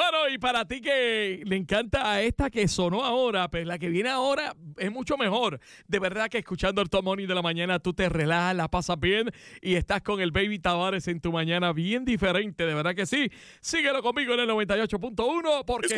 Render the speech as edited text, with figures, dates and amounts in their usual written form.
Bueno, y para ti que le encanta esta que sonó ahora, pues la que viene ahora es mucho mejor. De verdad que escuchando el Top Morning de la mañana tú te relajas, la pasas bien y estás con el Baby Tavares en tu mañana bien diferente. De verdad que sí. Síguelo conmigo en el 98.1 porque